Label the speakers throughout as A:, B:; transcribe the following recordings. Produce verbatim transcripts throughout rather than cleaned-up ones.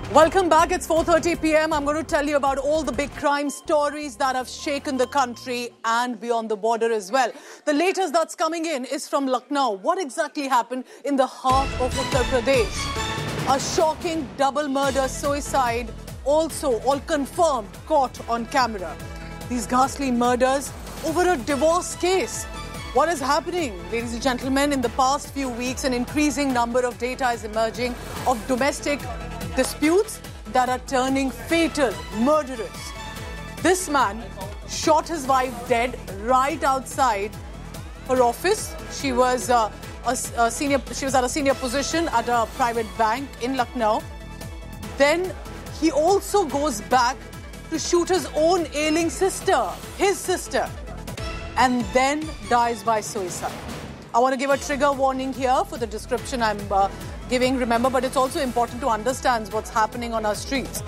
A: Welcome back. It's four thirty p m I'm going to tell you about all the big crime stories that have shaken the country and beyond the border as well. The latest that's coming in is from Lucknow. What exactly happened in the heart of Uttar Pradesh? A shocking double murder suicide, also all confirmed, caught on camera. These ghastly murders over a divorce case. What is happening, ladies and gentlemen? In the past few weeks, an increasing number of data is emerging of domestic disputes that are turning fatal, murderous. This man shot his wife dead right outside her office. She was uh, a, a senior. She was at a senior position at a private bank in Lucknow. Then he also goes back to shoot his own ailing sister, his sister, and then dies by suicide. I want to give a trigger warning here for the description I'm uh, giving, remember, but it's also important to understand what's happening on our streets.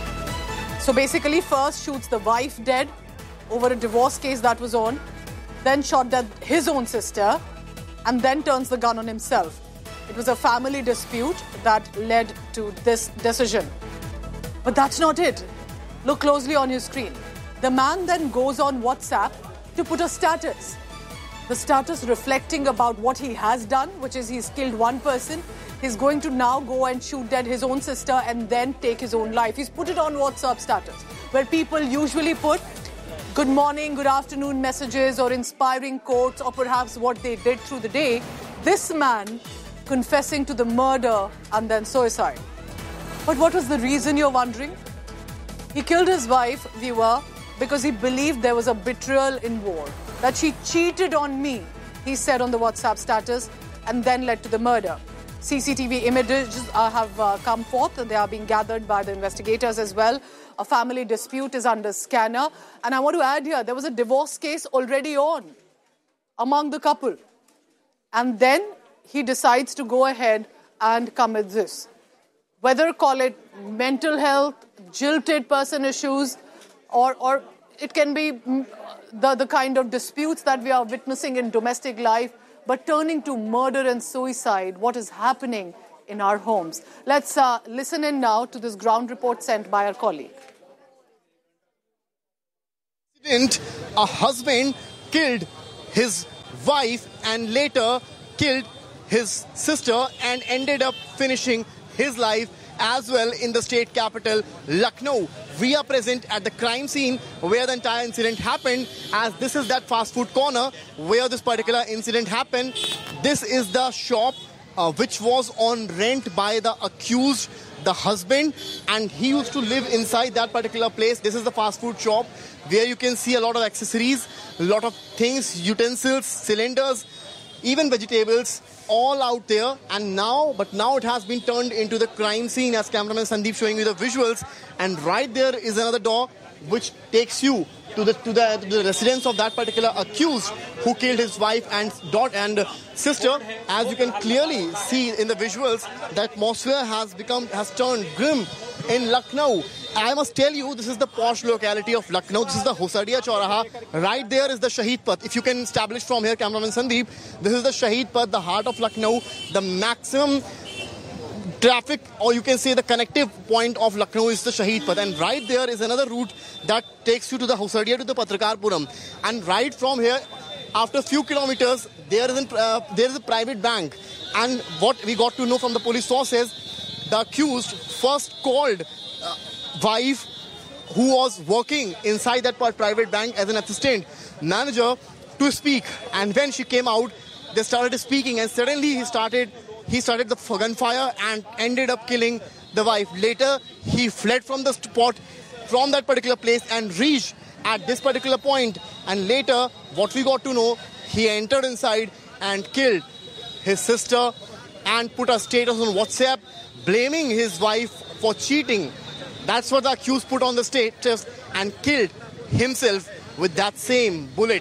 A: So basically, first shoots the wife dead over a divorce case that was on, then shot dead his own sister, and then turns the gun on himself. It was a family dispute that led to this decision. But that's not it. Look closely on your screen. The man then goes on WhatsApp to put a status. The status reflecting about what he has done, which is he's killed one person. He's going to now go and shoot dead his own sister and then take his own life. He's put it on WhatsApp status, where people usually put good morning, good afternoon messages or inspiring quotes or perhaps what they did through the day. This man confessing to the murder and then suicide. But what was the reason, you're wondering? He killed his wife, viewer, because he believed there was a betrayal involved. That she cheated on me, he said on the WhatsApp status, and then led to the murder. C C T V images uh, have uh, come forth. They are being gathered by the investigators as well. A family dispute is under scanner. And I want to add here, there was a divorce case already on among the couple. And then he decides to go ahead and commit this. Whether call it mental health, jilted person issues, or, or it can be the, the kind of disputes that we are witnessing in domestic life, but turning to murder and suicide, what is happening in our homes. Let's uh, listen in now to this ground report sent by our colleague.
B: A husband killed his wife and later killed his sister and ended up finishing his life as well in the state capital, Lucknow. We are present at the crime scene where the entire incident happened, as this is that fast food corner where this particular incident happened. This is the shop uh, which was on rent by the accused, the husband, and he used to live inside that particular place. This is the fast food shop where you can see a lot of accessories, a lot of things, utensils, cylinders, even vegetables, all out there. And now, but now it has been turned into the crime scene, as cameraman Sandeep showing you the visuals. And right there is another door which takes you to the to the, to the residence of that particular accused who killed his wife and daughter and sister. As you can clearly see in the visuals, the atmosphere has become has turned grim in Lucknow. I must tell you, this is the posh locality of Lucknow. This is the Hosadia Chauraha. Right there is the Shaheed Path. If you can establish from here, cameraman Sandeep, this is the Shaheed Path, the heart of Lucknow, the maximum traffic, or you can say the connective point of Lucknow is the Shaheed Path. And right there is another route that takes you to the Hosadia, to the Patrakarpuram. And right from here, after a few kilometers, there is, an, uh, there is a private bank. And what we got to know from the police sources, the accused first called uh, wife who was working inside that private bank as an assistant manager to speak. And when she came out, they started speaking, and suddenly he started he started the gunfire and ended up killing the wife. Later, he fled from the spot, from that particular place, and reached at this particular point. And later, what we got to know, he entered inside and killed his sister and put a status on WhatsApp blaming his wife for cheating. That's what the accused put on the status, and killed himself with that same bullet.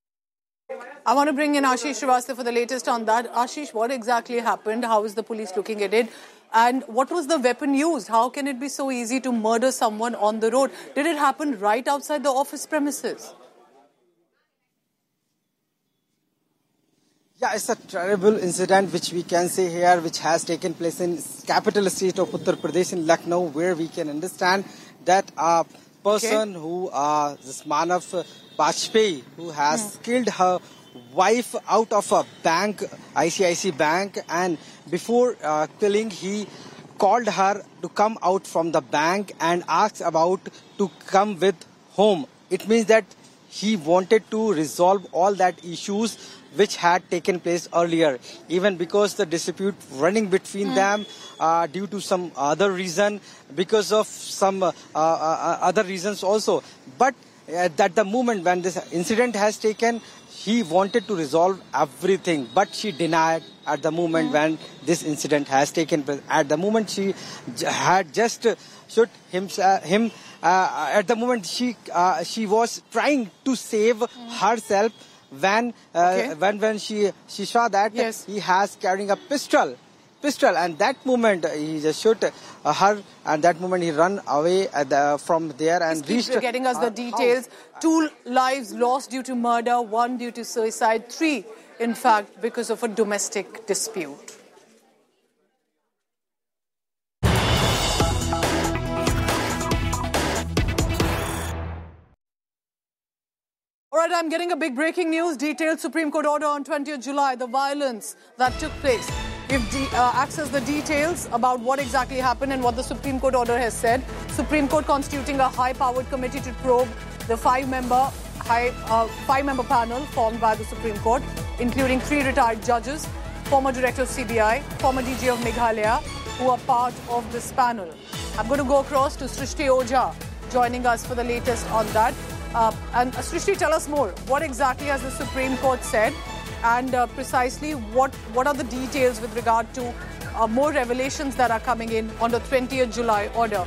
A: I want to bring in Ashish Srivastava for the latest on that. Ashish, what exactly happened? How is the police looking at it? And what was the weapon used? How can it be so easy to murder someone on the road? Did it happen right outside the office premises?
C: Yeah, it's a terrible incident which we can say here, which has taken place in capital state of Uttar Pradesh in Lucknow, where we can understand that a person okay. who, uh, this Manav Bajpayee, who has mm. killed her wife out of a bank, I C I C I bank, and before uh, killing, he called her to come out from the bank and asked about to come with home. It means that he wanted to resolve all that issues which had taken place earlier, even because the dispute running between mm. them uh, due to some other reason, because of some uh, uh, other reasons also. But uh, at the moment when this incident has taken, he wanted to resolve everything, but she denied at the moment mm. when this incident has taken place. At the moment she had just shot him, uh, him uh, at the moment she uh, she was trying to save mm. herself when uh, okay. when when she she saw that
A: yes.
C: he has carrying a pistol pistol and that moment he just shot uh, her, and that moment he run away at the, from there and
A: Please
C: reached
A: getting us the details.
C: House.
A: Two lives lost due to murder, one due to suicide, three in fact because of a domestic dispute. All right, I'm getting a big breaking news. Detailed Supreme Court order on twentieth of July, the violence that took place. We've de uh, accessed the details about what exactly happened and what the Supreme Court order has said. Supreme Court constituting a high-powered committee to probe the five-member high, uh, five-member panel formed by the Supreme Court, including three retired judges, former director of C B I, former D G of Meghalaya, who are part of this panel. I'm going to go across to Srishti Ojha, joining us for the latest on that. Uh, and uh, Srishti, tell us more. What exactly has the Supreme Court said, and uh, precisely what what are the details with regard to uh, more revelations that are coming in on the twentieth of July order?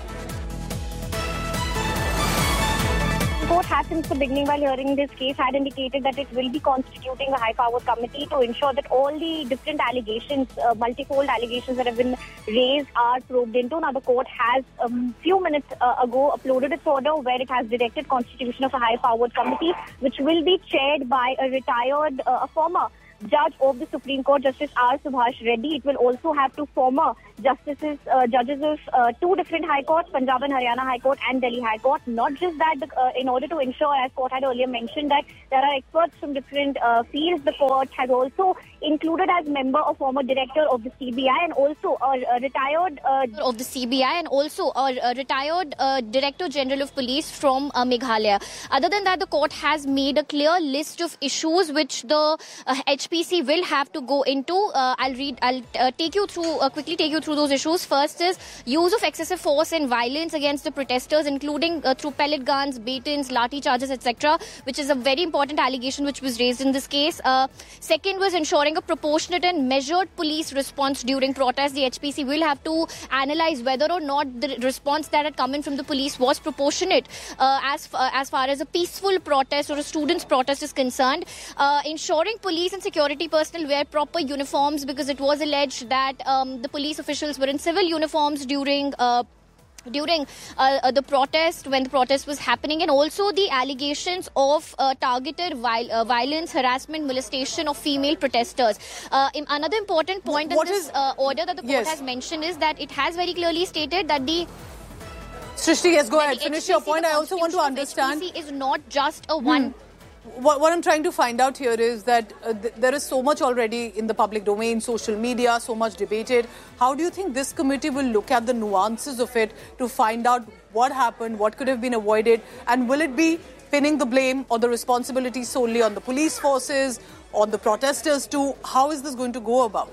D: The court has since the beginning, while hearing this case, had indicated that it will be constituting a high-powered committee to ensure that all the different allegations, uh, multifold allegations that have been raised are probed into. Now, the court has a um, few minutes uh, ago uploaded its order where it has directed constitution of a high-powered committee, which will be chaired by a retired, uh, a former judge of the Supreme Court, Justice R. Subhash Reddy. It will also have two former justices, uh, judges of uh, two different high courts, Punjab and Haryana High Court and Delhi High Court. Not just that, uh, in order to ensure, as court had earlier mentioned, that there are experts from different uh, fields, the court has also included as member a former director of the C B I and also a, a retired uh,
E: of the C B I and also a, a retired uh, Director General of Police from uh, Meghalaya. Other than that, the court has made a clear list of issues which the uh, H P C will have to go into. Uh, I'll read. I'll uh, take you through uh, quickly. Take you through those issues. First is use of excessive force and violence against the protesters, including uh, through pellet guns, batons, lathi charges, et cetera, which is a very important allegation which was raised in this case. Uh, second was ensuring a proportionate and measured police response during protests. The H P C will have to analyze whether or not the response that had come in from the police was proportionate uh, as uh, as far as a peaceful protest or a student's protest is concerned. Uh, ensuring police and security personnel wear proper uniforms, because it was alleged that um, the police officials were in civil uniforms during uh, during uh, uh, the protest, when the protest was happening, and also the allegations of uh, targeted viol uh, violence, harassment, molestation of female protesters. Uh, another important point in this uh, order that the court
A: yes.
E: has mentioned is that it has very clearly stated that the
A: Srishti, yes, go ahead. Finish
E: H P C,
A: your point. I also want to understand.
E: H P C is not just a one.
A: Hmm. What, what I'm trying to find out here is that uh, th there is so much already in the public domain, social media, so much debated. How do you think this committee will look at the nuances of it to find out what happened, what could have been avoided, and will it be pinning the blame or the responsibility solely on the police forces, on the protesters too? How is this going to go about?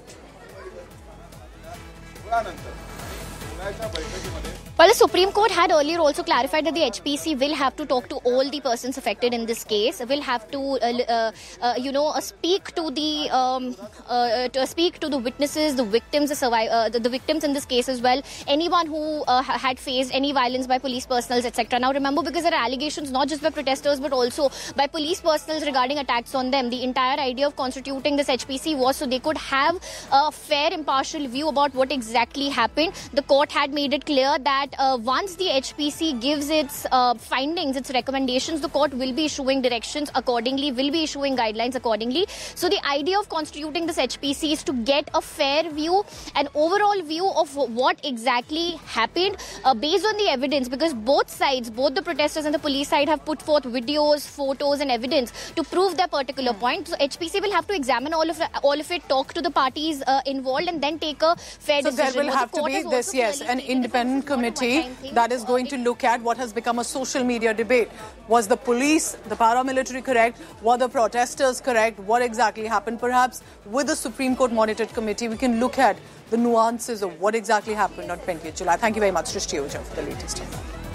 E: Well, the Supreme Court had earlier also clarified that the H P C will have to talk to all the persons affected in this case. Will have to, uh, uh, uh, you know, uh, speak to the, um, uh, to speak to the witnesses, the victims, the, surviv uh, the, the victims in this case as well. Anyone who uh, had faced any violence by police personnel, et cetera. Now, remember, because there are allegations not just by protesters but also by police personnel regarding attacks on them. The entire idea of constituting this H P C was so they could have a fair, impartial view about what exactly happened. The court had made it clear that uh, once the H P C gives its uh, findings, its recommendations, the court will be issuing directions accordingly, will be issuing guidelines accordingly. So the idea of constituting this H P C is to get a fair view, an overall view of what exactly happened uh, based on the evidence, because both sides, both the protesters and the police side, have put forth videos, photos and evidence to prove their particular point. So H P C will have to examine all of all of it, talk to the parties uh, involved and then take a fair
A: so
E: decision.
A: So there will
E: what
A: have
E: the
A: to be this, yes, an independent committee that is going to look at what has become a social media debate. Was the police, the paramilitary correct? Were the protesters correct? What exactly happened? Perhaps with the Supreme Court monitored committee, we can look at the nuances of what exactly happened on twentieth July. Thank you very much, Srishti Oja, for the latest.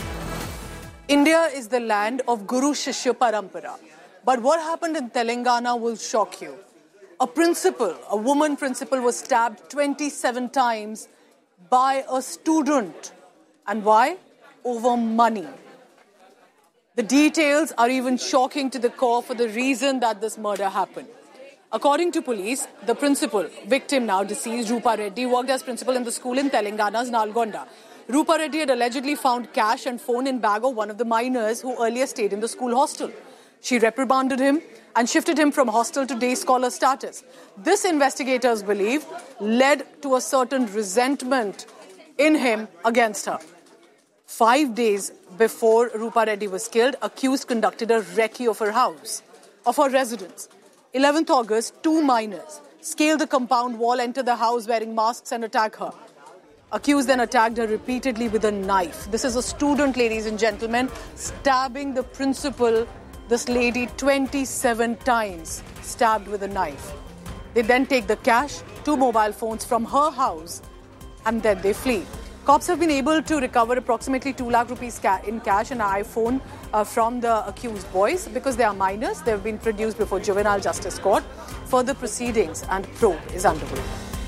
A: India is the land of Guru Shishya Parampara. But what happened in Telangana will shock you. A principal, a woman principal, was stabbed twenty-seven times by a student. And why? Over money. The details are even shocking to the core for the reason that this murder happened. According to police, the principal, victim now deceased, Rupa Reddy, worked as principal in the school in Telangana's Nalgonda. Rupa Reddy had allegedly found cash and phone in bag of one of the minors who earlier stayed in the school hostel. She reprimanded him and shifted him from hostel to day scholar status. This, investigators believe, led to a certain resentment in him against her. Five days before Rupa Reddy was killed, accused conducted a recce of her house, of her residence. eleventh August, two minors scaled the compound wall, entered the house wearing masks and attacked her. Accused then attacked her repeatedly with a knife. This is a student, ladies and gentlemen, stabbing the principal, this lady, twenty-seven times, stabbed with a knife. They then take the cash, two mobile phones from her house, and then they flee. Cops have been able to recover approximately two lakh rupees in cash and an iPhone uh, from the accused boys. Because they are minors, they have been produced before Juvenile Justice Court. Further proceedings and probe is underway.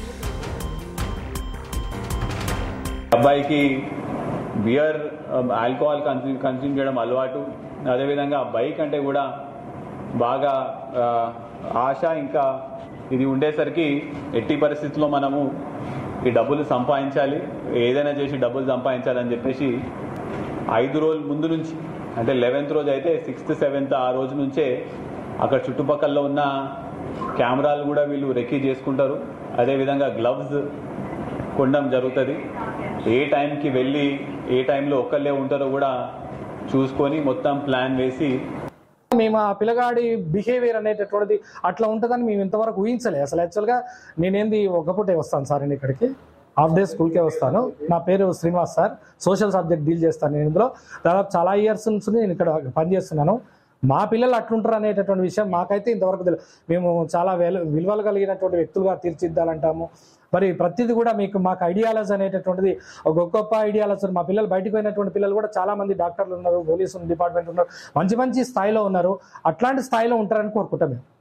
F: అబ్బాయికి beer alcohol consume consume చేయడం అలవాటు. అదేవిధంగా bike అంటే కూడా బాగా ఆశ. ఇంకా ఇది ఉండేసరికి ఎట్టి పరిస్థితుల్లో మనము ఈ డబ్బులు సంపాదించాలి, ఏదైనా చేసి డబ్బులు సంపాదించాలని చెప్పేసి ఐదు రోజుల ముందు నుంచి, అంటే లెవెన్త్ రోజు అయితే సిక్స్త్ సెవెంత్ ఆ రోజు నుంచే అక్కడ చుట్టుపక్కల ఉన్న కెమెరాలు కూడా వీళ్ళు రెక్కీ చేసుకుంటారు. అదేవిధంగా గ్లవ్స్ కొనడం జరుగుతుంది. ఏ టైంకి వెళ్ళి ఏ టైంలో ఒక్కళ్ళే ఉంటారో కూడా చూసుకొని మొత్తం ప్లాన్ వేసి
G: మేము ఆ పిల్లగాడి బిహేవియర్ అనేటటువంటిది అట్లా ఉంటుందని మేము ఇంతవరకు ఊహించలేదు. అసలు యాక్చువల్గా నేనేంది ఒకప్పుటే వస్తాను సార్, నేను ఇక్కడికి హాఫ్ డే స్కూల్కే వస్తాను. నా పేరు Srinivas sir, social subject deal చేస్తాను. నేను ఇందులో దాదాపు చాలా ఇయర్స్ నుంచి నేను ఇక్కడ పనిచేస్తున్నాను. మా పిల్లలు అట్లుంటారు అనేటటువంటి విషయం మాకైతే ఇంతవరకు తెలియదు. మేము చాలా విలువలు కలిగినటువంటి వ్యక్తులుగా తీర్చిదిద్దాలంటాము. మరి ప్రతిదీ కూడా మీకు మాకు ఐడియాలజీ అనేటటువంటిది ఒక గొప్ప ఐడియాలజీ. మా పిల్లలు బయటకు పోయినటువంటి పిల్లలు కూడా చాలా మంది డాక్టర్లు ఉన్నారు, పోలీసు డిపార్ట్మెంట్ ఉన్నారు, మంచి మంచి స్థాయిలో ఉన్నారు. అట్లాంటి స్థాయిలో ఉంటారని కోరుకుంటాం మేము.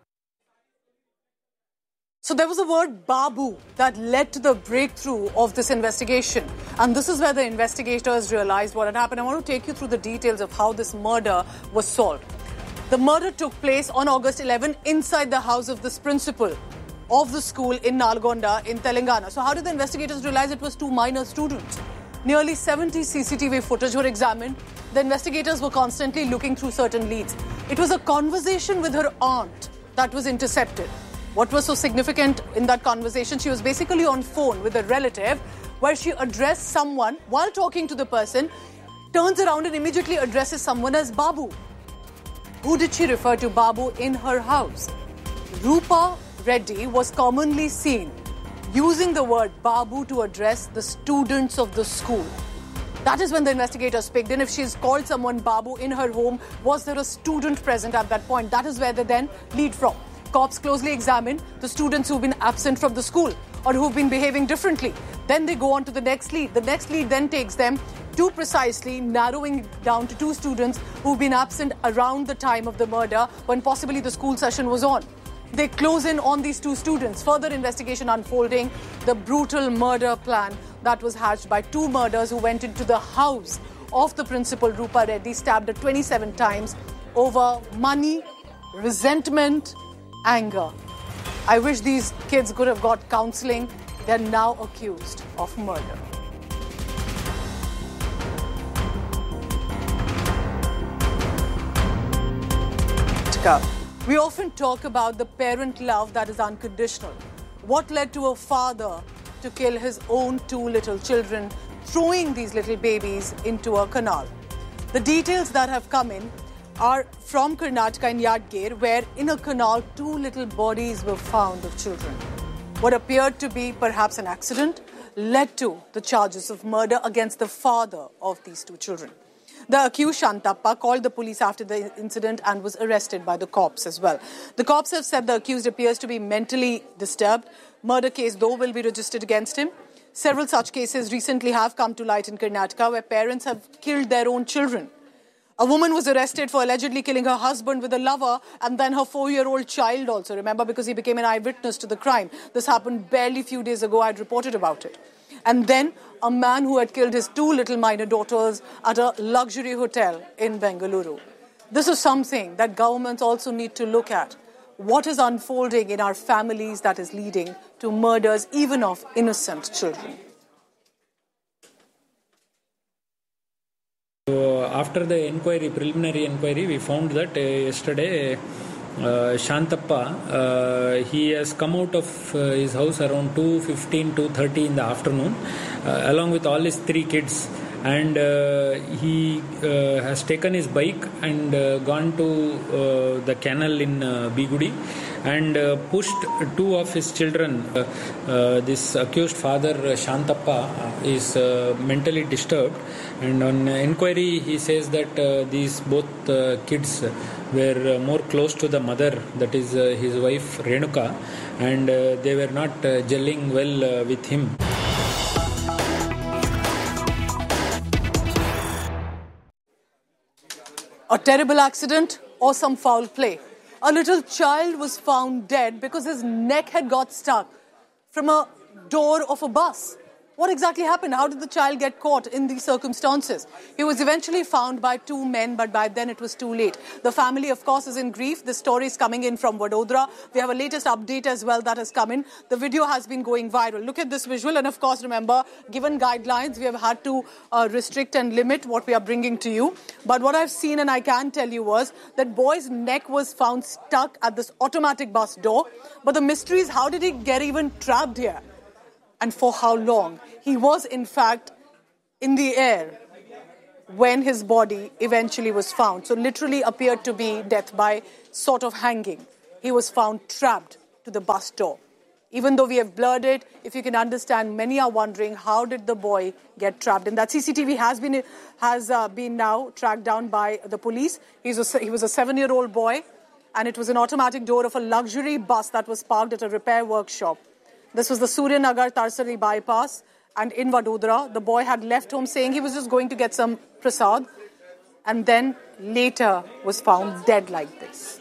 A: So there was a word Babu that led to the breakthrough of this investigation. And this is where the investigators realized what had happened. I want to take you through the details of how this murder was solved. The murder took place on August eleventh inside the house of this principal of the school in Nalgonda in Telangana. So how did the investigators realize it was two minor students? Nearly seventy C C T V footage were examined. The investigators were constantly looking through certain leads. It was a conversation with her aunt that was intercepted. What was so significant in that conversation? She was basically on phone with a relative where she addressed someone while talking to the person, turns around and immediately addresses someone as Babu. Who did she refer to Babu in her house? Rupa Reddy was commonly seen using the word Babu to address the students of the school. That is when the investigators picked in. If she's called someone Babu in her home, was there a student present at that point? That is where they then lead from. Cops closely examined the students who've been absent from the school or who've been behaving differently. Then they go on to the next lead. The next lead then takes them to precisely narrowing down to two students who've been absent around the time of the murder when possibly the school session was on. They close in on these two students. Further investigation unfolding, the brutal murder plan that was hatched by two murderers who went into the house of the principal, Rupa Reddy, stabbed her twenty-seven times over money, resentment, anger. I wish these kids could have got counseling. They're now accused of murder. Karnataka. We often talk about the parent love that is unconditional. What led to a father to kill his own two little children, throwing these little babies into a canal? The details that have come in are from Karnataka in Yadgir, where in a canal two little bodies were found of children. What appeared to be perhaps an accident led to the charges of murder against the father of these two children. The accused, Shantappa, called the police after the incident and was arrested by the cops as well. The cops have said the accused appears to be mentally disturbed. Murder case, though, will be registered against him. Several such cases recently have come to light in Karnataka where parents have killed their own children. A woman was arrested for allegedly killing her husband with a lover and then her four-year-old child also, remember, because he became an eyewitness to the crime. This happened barely a few days ago. I had reported about it. And then a man who had killed his two little minor daughters at a luxury hotel in Bengaluru. This is something that governments also need to look at. What is unfolding in our families that is leading to murders even of innocent children?
H: So after the inquiry, preliminary inquiry, we found that uh, yesterday uh, Shantappa, uh, he has come out of uh, his house around two fifteen, two thirty in the afternoon, uh, along with all his three kids. And uh, he uh, has taken his bike and uh, gone to uh, the canal in uh, Bigudi and uh, pushed two of his children. Uh, uh, this accused father, uh, Shantappa, is uh, mentally disturbed, and on inquiry he says that uh, these both uh, kids were uh, more close to the mother, that is uh, his wife Renuka, and uh, they were not uh, gelling well uh, with him.
A: A terrible accident or some foul play. A little child was found dead because his neck had got stuck from a door of a bus. What exactly happened? How did the child get caught in these circumstances? He was eventually found by two men, but by then it was too late. The family, of course, is in grief. This story is coming in from Vadodara. We have a latest update as well that has come in. The video has been going viral. Look at this visual. And of course, remember, given guidelines, we have had to uh, restrict and limit what we are bringing to you. But what I've seen, and I can tell you, was that boy's neck was found stuck at this automatic bus door. But the mystery is, how did he get even trapped here? And for how long? He was, in fact, in the air when his body eventually was found. So literally appeared to be death by sort of hanging. He was found trapped to the bus door. Even though we have blurred it, if you can understand, many are wondering, how did the boy get trapped? And that C C T V has been has uh, been now tracked down by the police. He's a, he was a seven-year-old boy, and it was an automatic door of a luxury bus that was parked at a repair workshop. This was the Suryanagar Tarsari bypass, and in Vadodara, the boy had left home saying he was just going to get some prasad, and then later was found dead like this.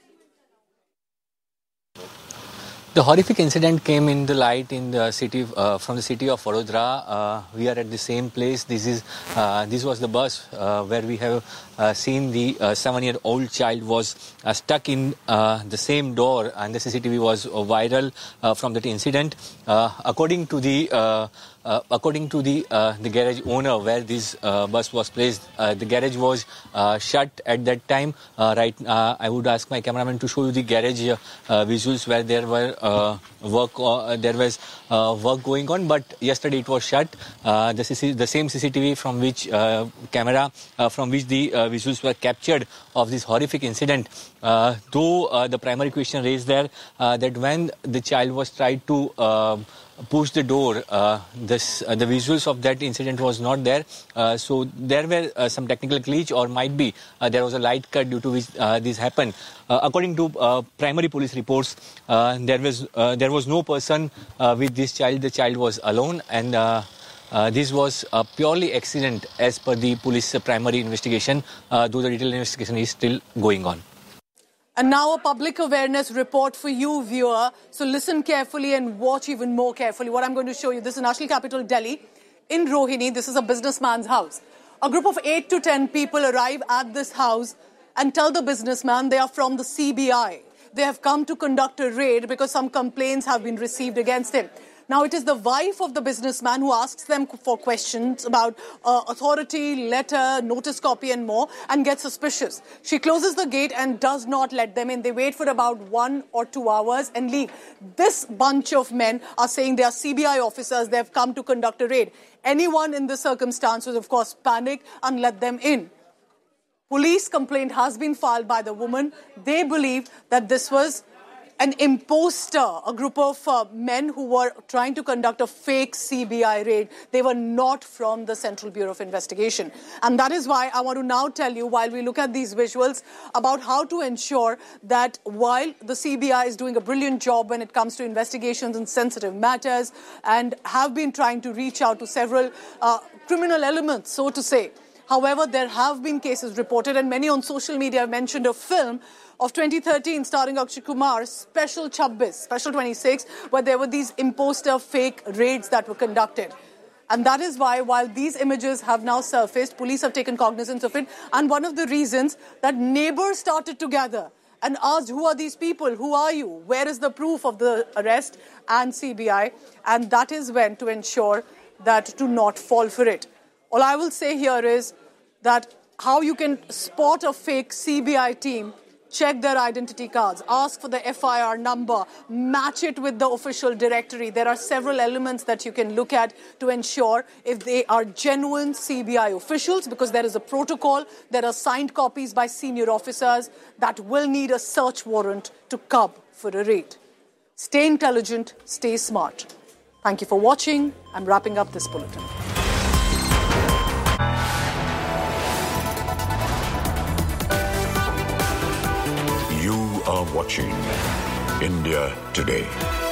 I: The horrific incident came in the light in the city uh, from the city of Vadodara. Uh, we are at the same place. This is uh, this was the bus uh, where we have uh, seen the uh, seven-year-old child was uh, stuck in uh, the same door, and the C C T V was uh, viral uh, from that incident. Uh, according to the uh, Uh, according to the uh, the garage owner where this uh, bus was placed, uh, the garage was uh, shut at that time. Uh, right, uh, I would ask my cameraman to show you the garage uh, uh, visuals where there were uh, work, uh, there was uh, work going on. But yesterday it was shut. Uh, the, C C, the same C C T V from which uh, camera uh, from which the uh, visuals were captured of this horrific incident. Uh, though uh, the primary question raised there uh, that when the child was tried to uh, push the door, uh, this, uh, the visuals of that incident was not there. Uh, so there were uh, some technical glitch, or might be uh, there was a light cut due to which uh, this happened. Uh, according to uh, primary police reports, uh, there was uh, there was no person uh, with this child. The child was alone, and uh, uh, this was a purely accident as per the police uh, primary investigation, uh, though the detailed investigation is still going on.
A: And now a public awareness report for you, viewer. So listen carefully and watch even more carefully. What I'm going to show you, this is national capital Delhi. In Rohini, this is a businessman's house. A group of eight to ten people arrive at this house and tell the businessman they are from the C B I. They have come to conduct a raid because some complaints have been received against him. Now, it is the wife of the businessman who asks them for questions about uh, authority, letter, notice copy and more, and gets suspicious. She closes the gate and does not let them in. They wait for about one or two hours and leave. This bunch of men are saying they are C B I officers. They have come to conduct a raid. Anyone in this circumstance would, of course, panic and let them in. Police complaint has been filed by the woman. They believe that this was an imposter, a group of uh, men who were trying to conduct a fake C B I raid. They were not from the Central Bureau of Investigation. And that is why I want to now tell you, while we look at these visuals, about how to ensure that while the C B I is doing a brilliant job when it comes to investigations in sensitive matters and have been trying to reach out to several uh, criminal elements, so to say. However, there have been cases reported, and many on social media have mentioned a film of twenty thirteen starring Akshay Kumar, Special twenty-six, Special twenty-six, where there were these imposter fake raids that were conducted. And that is why, while these images have now surfaced, police have taken cognizance of it. And one of the reasons that neighbors started to gather and asked, who are these people? Who are you? Where is the proof of the arrest? And C B I. And that is when to ensure that to not fall for it. All I will say here is that how you can spot a fake C B I team. Check their identity cards, ask for the F I R number, match it with the official directory. There are several elements that you can look at to ensure if they are genuine C B I officials, because there is a protocol, there are signed copies by senior officers that will need a search warrant to curb for a raid. Stay intelligent, stay smart. Thank you for watching. I'm wrapping up this bulletin.
J: You are watching India Today.